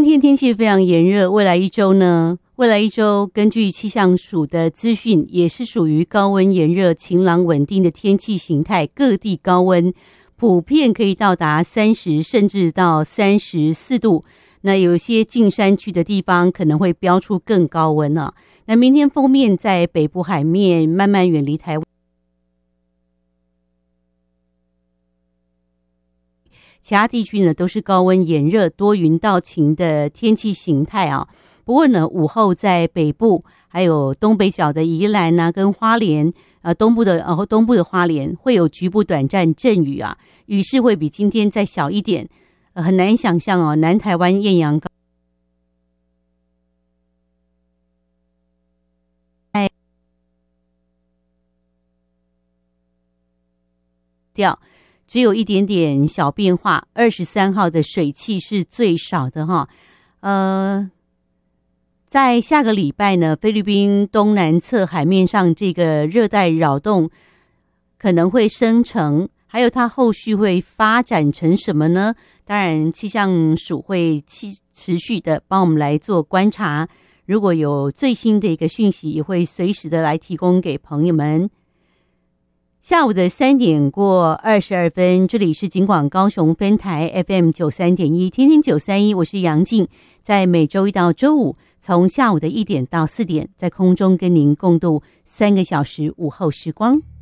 今天天气非常炎热，未来一周根据气象署的资讯，也是属于高温炎热、晴朗稳定的天气形态，各地高温普遍可以到达30甚至到34度。那有些近山区的地方可能会飙出更高温啊。那明天锋面在北部海面慢慢远离台湾，其他地区呢都是高温炎热、多云到晴的天气形态啊。不过呢，午后在北部还有东北角的宜兰啊跟花莲东部的花莲会有局部短暂阵雨啊，雨势会比今天再小一点。很难想象哦，南台湾艳阳高调只有一点点小变化。23号的水汽是最少的哈。在下个礼拜呢，菲律宾东南侧海面上这个热带扰动可能会生成，还有它后续会发展成什么呢？当然气象署会持续的帮我们来做观察，如果有最新的一个讯息也会随时的来提供给朋友们。下午的3点过22分，这里是警广高雄分台 FM 93.1，天天931，我是杨静，在每周一到周五从下午的1点到4点，在空中跟您共度3个小时午后时光。